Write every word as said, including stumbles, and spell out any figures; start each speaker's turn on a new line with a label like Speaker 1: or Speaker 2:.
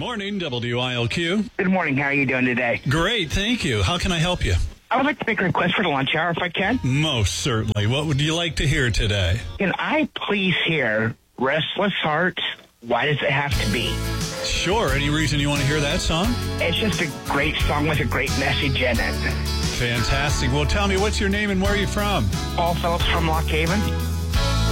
Speaker 1: morning, W I L Q.
Speaker 2: Good morning. How are you doing today?
Speaker 1: Great, thank you. How can I help you?
Speaker 2: I would like to make a request for the lunch hour if I can.
Speaker 1: Most certainly. What would you like to hear today?
Speaker 2: Can I please hear Restless Heart, Why Does It Have to Be?
Speaker 1: Sure. Any reason you want to hear that song?
Speaker 2: It's just a great song with a great message in it.
Speaker 1: Fantastic. Well, tell me, what's your name and where are you from?
Speaker 2: Paul Phillips from Lock Haven.